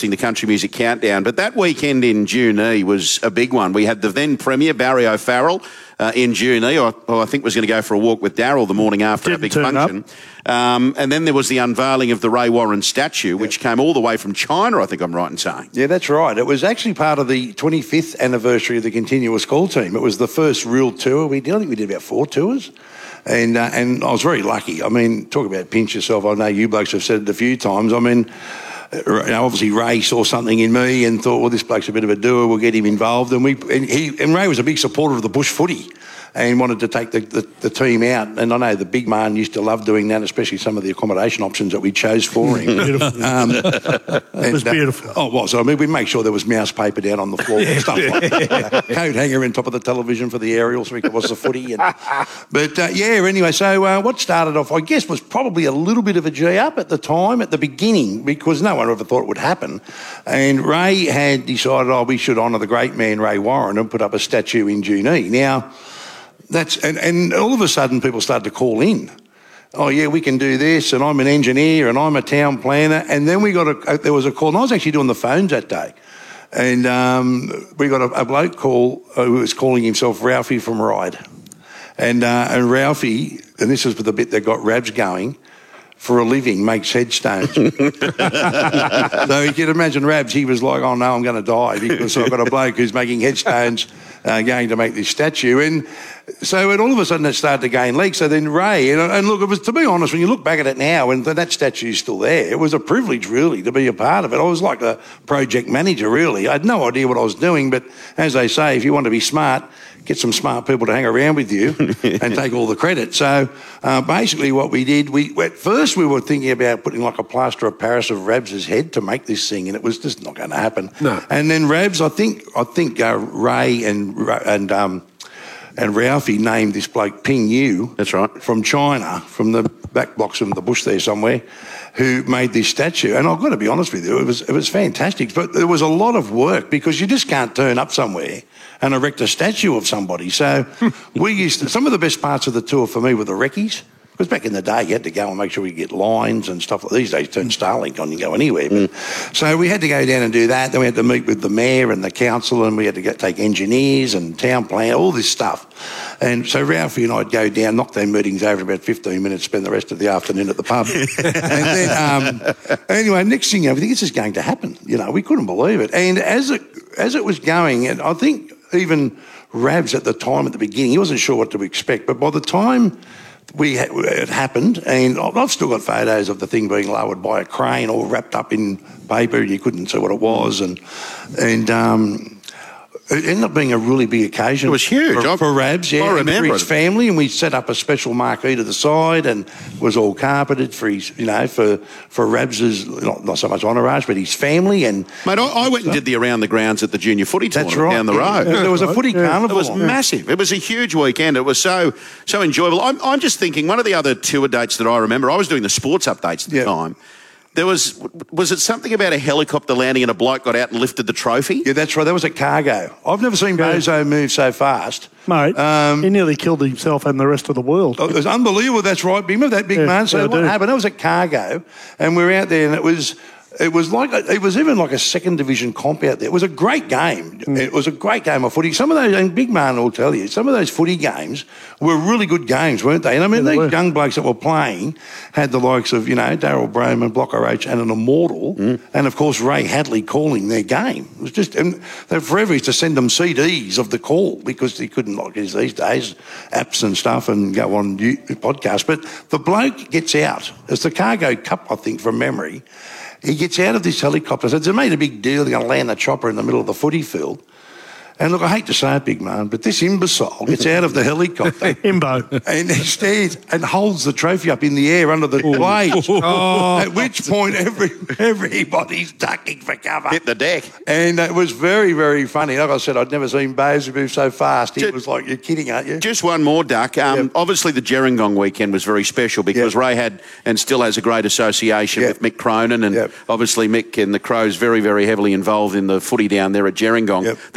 hosting the Country Music Countdown. But that weekend in Junee was a big one. We had the then Premier, Barry O'Farrell, in Junee, who I think was going to go for a walk with Darryl the morning after our big function. And then there was the unveiling of the Ray Warren statue, which came all the way from China, I think I'm right in saying. Yeah, that's right. It was actually part of the 25th anniversary of the Continuous Call team. It was the first real tour I think we did about 4 tours. And I was very lucky. I mean, talk about pinch yourself. I know you blokes have said it a few times. I mean, obviously Ray saw something in me and thought, well, this bloke's a bit of a doer, we'll get him involved. And Ray was a big supporter of the bush footy and wanted to take the team out. And I know the big man used to love doing that, especially some of the accommodation options that we chose for him. Beautiful. It was beautiful. Oh, it was. I mean, we make sure there was mouse paper down on the floor and stuff like that. Coat hanger on top of the television for the aerial so we could watch the footy. Anyway, so what started off, I guess, was probably a little bit of a G-up at the time, at the beginning, because no one ever thought it would happen. And Ray had decided, we should honour the great man Ray Warren and put up a statue in Junee. Now, and all of a sudden people started to call in. Oh, yeah, we can do this, and I'm an engineer, and I'm a town planner. And then there was a call, and I was actually doing the phones that day. And we got a bloke call who was calling himself Ralphie from Ryde. And Ralphie, and this was the bit that got Rabs going, for a living, makes headstones. So you can imagine Rabs, he was like, oh no, I'm going to die because I've got a bloke who's making headstones going to make this statue. And so all of a sudden it started to gain legs. So then Ray, and look, it was, to be honest, when you look back at it now, and that statue's still there, it was a privilege really to be a part of it. I was like a project manager really. I had no idea what I was doing, but as they say, if you want to be smart, get some smart people to hang around with you and take all the credit. So basically what we did, at first we were thinking about putting like a plaster of Paris of Rabs' head to make this thing, and it was just not going to happen. No. And then Rabs, I think Ray and Ralphie named this bloke Ping Yu. That's right. From China, from the back blocks of the bush there somewhere, who made this statue. And I've got to be honest with you, it was fantastic. But there was a lot of work because you just can't turn up somewhere and erect a statue of somebody. So some of the best parts of the tour for me were the recce's. Because back in the day, you had to go and make sure we get lines and stuff. These days, turn Starlink on, you go anywhere. But, so we had to go down and do that. Then we had to meet with the mayor and the council, and we had to take engineers and town plan, all this stuff. And so Ralphie and I'd go down, knock their meetings over about 15 minutes, spend the rest of the afternoon at the pub. And then, anyway, next thing we think this is going to happen. We couldn't believe it. And as it was going, and I think even Rabs at the time, at the beginning, he wasn't sure what to expect. But by the time it happened, and I've still got photos of the thing being lowered by a crane, all wrapped up in paper. You couldn't see what it was, and it ended up being a really big occasion. It was huge for Rabs, yeah, I remember for his family, and we set up a special marquee to the side, and it was all carpeted for his, for Rabs's not so much entourage, but his family. And mate, I went and did the around the grounds at the junior footy tournament down the road. There was a footy carnival. It was massive. It was a huge weekend. It was so enjoyable. I'm just thinking, one of the other tour dates that I remember, I was doing the sports updates at the time. There was it something about a helicopter landing and a bloke got out and lifted the trophy? Yeah, that's right. That was at Cargo. I've never seen Bozo move so fast. Mate, he nearly killed himself and the rest of the world. It was unbelievable. That's right. Remember that big man? So what happened? That was at Cargo, and we were out there, and it was even like a second division comp out there. It was a great game. It was a great game of footy. Some of those, and Big Man will tell you, some of those footy games were really good games, weren't they? And I mean, these young blokes that were playing had the likes of, Darryl Broman, Blocker H, and an immortal, and of course Ray Hadley calling their game. It was just, and they forever used to send them CDs of the call because he couldn't, like these days, apps and stuff and go on podcasts. But the bloke gets out. It's the Cargo Cup, I think, from memory. He gets out of this helicopter. So they made a big deal. They're going to land the chopper in the middle of the footy field. And look, I hate to say it, big man, but this imbecile gets out of the helicopter. Imbo. And he stands and holds the trophy up in the air under the blades. At which point everybody's ducking for cover. Hit the deck. And it was very, very funny. Like I said, I'd never seen Bays move so fast. He was like, you're kidding, aren't you? Just one more, Duck. Obviously, the Gerringong weekend was very special because Ray had and still has a great association with Mick Cronin. And obviously Mick and the Crows very, very heavily involved in the footy down there at Gerringong. The continuous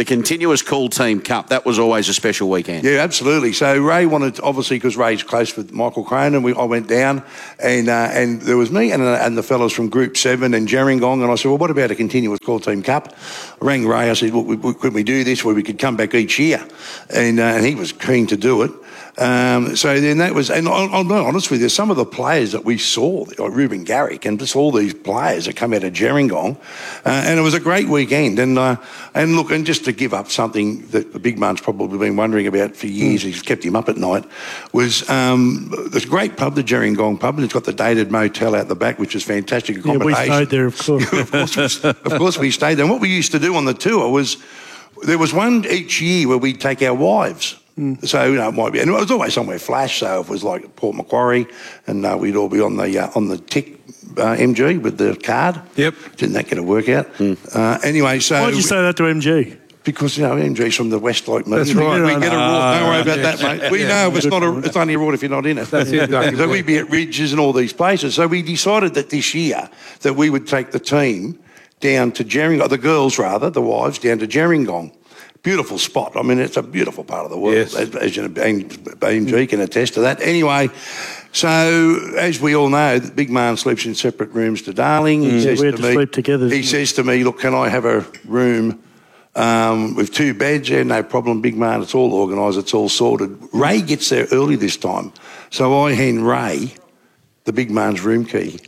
continuous call team cup. That was always a special weekend. Yeah, absolutely. So Ray wanted, obviously, because Ray's close with Michael Cronin, I went down and there was me and the fellas from Group 7 and Gerringong, and I said, well, what about a continuous call team cup? I rang Ray, I said, well, could we do this where we could come back each year? And he was keen to do it. So then that was, and I'll be honest with you, some of the players that we saw, like Ruben Garrick and just all these players that come out of Gerringong, and it was a great weekend. And look, and just to give up something that the big man's probably been wondering about for years, he's kept him up at night, was this great pub, the Gerringong pub, and it's got the dated motel out the back, which is fantastic accommodation. Yeah, we stayed there, of course. Of course we stayed there. And what we used to do on the tour was, there was one each year where we'd take our wives. So, it might be, and it was always somewhere flash. So if it was like Port Macquarie, and we'd all be on the tick MG with the card. Yep. Didn't that get to work out? Anyway, so Why'd you say that to MG? Because MG's from the West, like me. That's right. We get a raw. Don't worry about that, mate. We know it's not. It's only a raw if you're not in it. That's it. So we'd be at Ridges and all these places. So we decided that this year that we would take the team down to Gerringong, the girls rather, the wives, down to Gerringong. Beautiful spot. I mean, it's a beautiful part of the world, yes. as you know, BMG can attest to that. Anyway, so as we all know, the big man sleeps in separate rooms to Darling. He says we had to sleep together. He says to me, look, can I have a room with 2 beds? Yeah, no problem, big man. It's all organised. It's all sorted. Ray gets there early this time. So I hand Ray the big man's room key.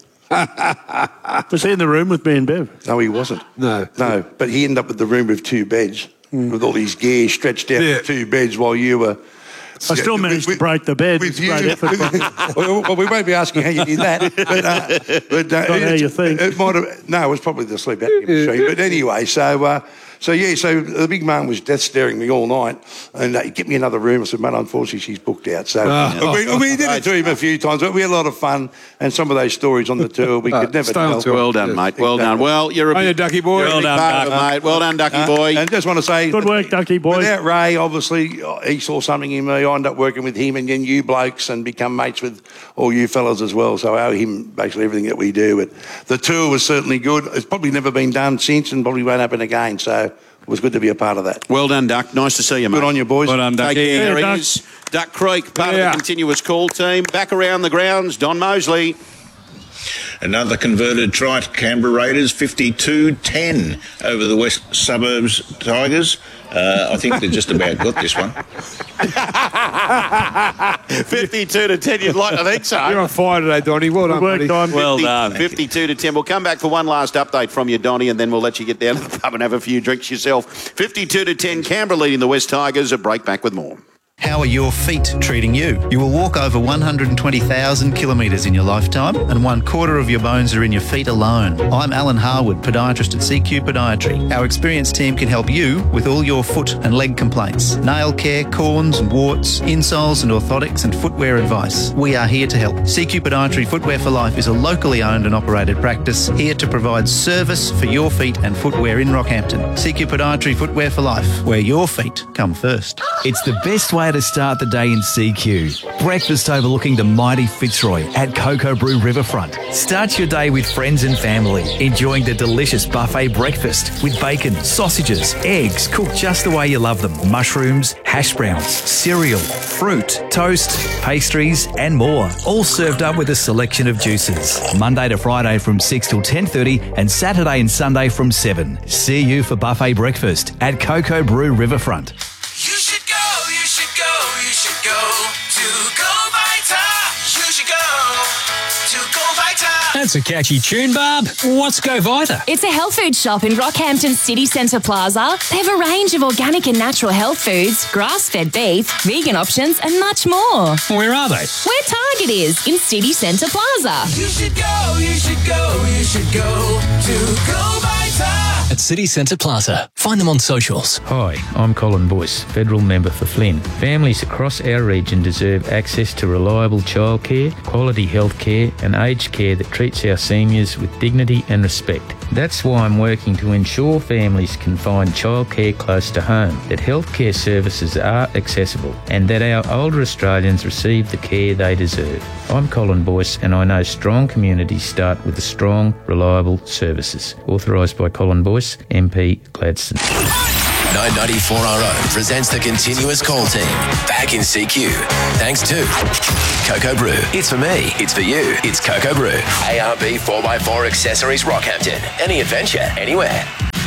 Was he in the room with me and Bev? No, he wasn't. No. But he ended up with the room with 2 beds. With all his gear stretched out with 2 beds while you were... I still managed to break the bed. With It's great effort. well, we won't be asking how you did that. But Not how you think. It might have... No, it was probably the sleep apnea machine. But anyway, so the big man was death staring me all night, and he get me another room. I said, mate, unfortunately, she's booked out. So we did it to him a few times, but we had a lot of fun, and some of those stories on the tour we could never tell. Well done, mate. Well done. Well, you're a Ducky boy. Well done, mate. Well done, Ducky boy. And just want to say, Good work, Ducky boy. Without Ray, obviously, he saw something in me. I ended up working with him and then you blokes and become mates with all you fellas as well. So I owe him basically everything that we do. But the tour was certainly good. It's probably never been done since and probably won't happen again. So it was good to be a part of that. Well done, Duck. Nice to see you, mate. Good on you, boys. Well done, Duck. Take care. Yeah, There he is. Duck Creek, part of the continuous call team. Back around the grounds, Don Mosley. Another converted try to Canberra Raiders, 52-10 over the West Suburbs Tigers. I think they just about got this one. 52-10, you'd like to think so. You're on fire today, Donnie. Well done, buddy. Well done. 52-10. We'll come back for one last update from you, Donnie, and then we'll let you get down to the pub and have a few drinks yourself. 52-10, Canberra leading the West Tigers. A break, back with more. How are your feet treating you? You will walk over 120,000 kilometres in your lifetime, and 1/4 of your bones are in your feet alone. I'm Alan Harwood, podiatrist at CQ Podiatry. Our experienced team can help you with all your foot and leg complaints, nail care, corns and warts, insoles and orthotics and footwear advice. We are here to help. CQ Podiatry Footwear for Life is a locally owned and operated practice here to provide service for your feet and footwear in Rockhampton. CQ Podiatry Footwear for Life, where your feet come first. It's the best way to start the day in CQ. Breakfast overlooking the mighty Fitzroy at Cocoa Brew Riverfront. Start your day with friends and family, enjoying the delicious buffet breakfast with bacon, sausages, eggs cooked just the way you love them, mushrooms, hash browns, cereal, fruit, toast, pastries and more. All served up with a selection of juices. Monday to Friday from 6 till 10:30 and Saturday and Sunday from 7. See you for buffet breakfast at Cocoa Brew Riverfront. You should go to Go Vita. You should go to Go Vita. That's a catchy tune, Barb. What's Go Vita? It's a health food shop in Rockhampton City Centre Plaza. They have a range of organic and natural health foods, grass-fed beef, vegan options and much more. Where are they? Where Target is, in City Centre Plaza. You should go to Go Vita. At City Centre Plaza. Find them on socials. Hi, I'm Colin Boyce, Federal Member for Flynn. Families across our region deserve access to reliable childcare, quality health care and aged care that treats our seniors with dignity and respect. That's why I'm working to ensure families can find childcare close to home, that healthcare services are accessible and that our older Australians receive the care they deserve. I'm Colin Boyce and I know strong communities start with the strong, reliable services. Authorised by Colin Boyce, MP Gladstone. 994RO presents the Continuous Call Team. Back in CQ. Thanks to Cocoa Brew. It's for me. It's for you. It's Cocoa Brew. ARB 4x4 Accessories Rockhampton. Any adventure, anywhere.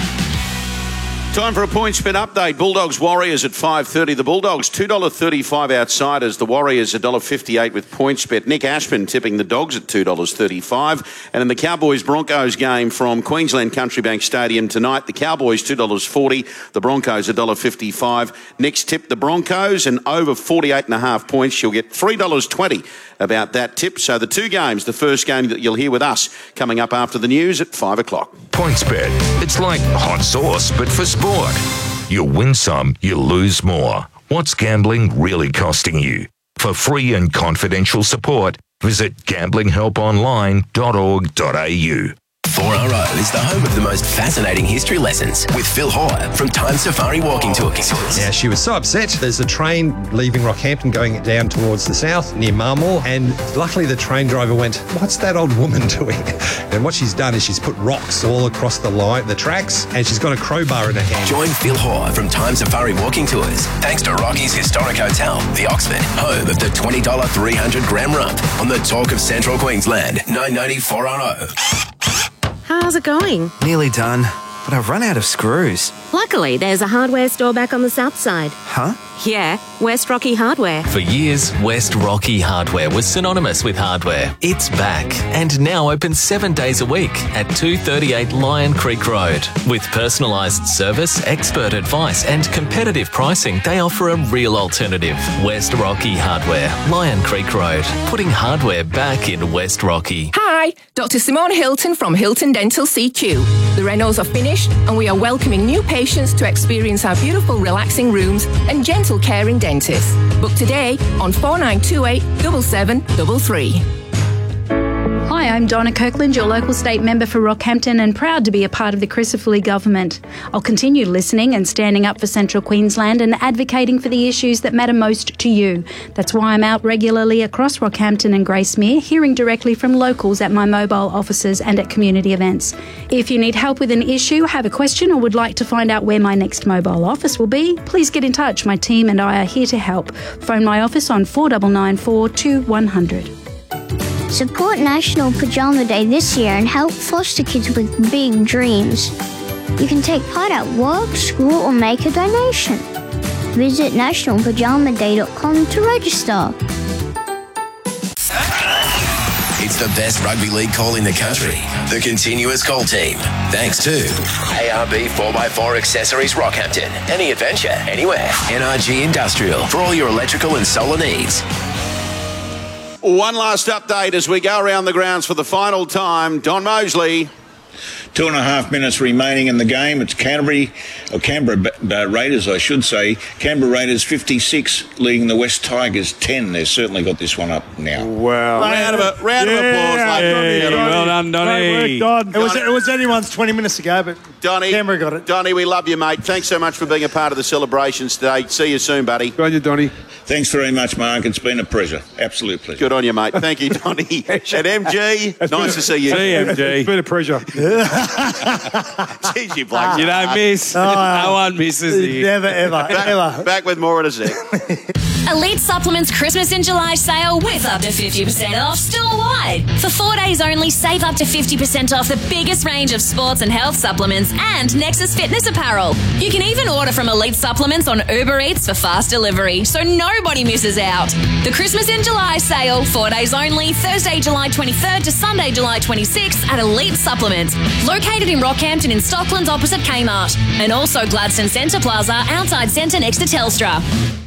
Time for a point spin update. Bulldogs Warriors at 5:30. The Bulldogs $2.35 outsiders. The Warriors $1.58 with PointsBet. Nick Ashman tipping the Dogs at $2.35. And in the Cowboys Broncos game from Queensland Country Bank Stadium tonight, the Cowboys $2.40. The Broncos $1.55. Nick's tipped the Broncos and over 48.5 points. You'll get $3.20 about that tip. So the two games, the first game that you'll hear with us coming up after the news at 5 o'clock. PointsBet. It's like hot sauce, but for sport. You win some, you lose more. What's gambling really costing you? For free and confidential support, visit gamblinghelponline.org.au. 4RO is the home of the most fascinating history lessons with Phil Hoare from Time Safari Walking Tours. Yeah, she was so upset. There's a train leaving Rockhampton going down towards the south near Marmore, and luckily the train driver went, "What's that old woman doing?" And what she's done is she's put rocks all across the line, the tracks, and she's got a crowbar in her hand. Join Phil Hoare from Time Safari Walking Tours thanks to Rocky's Historic Hotel, the Oxford, home of the $20 300-gram rump on the Talk of Central Queensland, 994RO. How's it going? Nearly done, but I've run out of screws. Luckily, there's a hardware store back on the south side. Huh? Yeah, West Rocky Hardware. For years, West Rocky Hardware was synonymous with hardware. It's back and now open 7 days a week at 238 Lion Creek Road. With personalised service, expert advice and competitive pricing, they offer a real alternative. West Rocky Hardware, Lion Creek Road, putting hardware back in West Rocky. Hi, Dr. Simone Hilton from Hilton Dental CQ. The renos are finished and we are welcoming new patients to experience our beautiful relaxing rooms and gentle caring dentists. Book today on 4928 7733. Hi, I'm Donna Kirkland, your local state member for Rockhampton and proud to be a part of the Crisafulli government. I'll continue listening and standing up for Central Queensland and advocating for the issues that matter most to you. That's why I'm out regularly across Rockhampton and Gracemere, hearing directly from locals at my mobile offices and at community events. If you need help with an issue, have a question or would like to find out where my next mobile office will be, please get in touch. My team and I are here to help. Phone my office on 4994 2100. Support National Pajama Day this year and help foster kids with big dreams. You can take part at work, school or make a donation. Visit nationalpajamaday.com to register. It's the best rugby league call in the country. The Continuous Call Team. Thanks to ARB 4x4 Accessories Rockhampton. Any adventure, anywhere. NRG Industrial for all your electrical and solar needs. One last update as we go around the grounds for the final time. Don Mosley. 2.5 minutes remaining in the game. It's Canberra Raiders, I should say. Canberra Raiders 56, leading the West Tigers 10. They've certainly got this one up now. Wow. Round of applause. Well done, Donny. It was anyone's 20 minutes ago, but Donny, Canberra got it. Donny, we love you, mate. Thanks so much for being a part of the celebrations today. See you soon, buddy. Good on you, Donny. Thanks very much, Mark. It's been a pleasure. Absolute pleasure. Good on you, mate. Thank you, Donny. And MG, nice to see you. See you, MG. It's been a pleasure. Jeez, you blokes. You don't miss. No one misses you. Never, ever. Back with more in a sec. Elite Supplements Christmas in July sale with up to 50% off store-wide. For 4 days only, save up to 50% off the biggest range of sports and health supplements and Nexus Fitness apparel. You can even order from Elite Supplements on Uber Eats for fast delivery, so nobody misses out. The Christmas in July sale, 4 days only, Thursday, July 23rd to Sunday, July 26th at Elite Supplements. Located in Rockhampton in Stocklands opposite Kmart. And also Gladstone Centre Plaza outside Centre next to Telstra.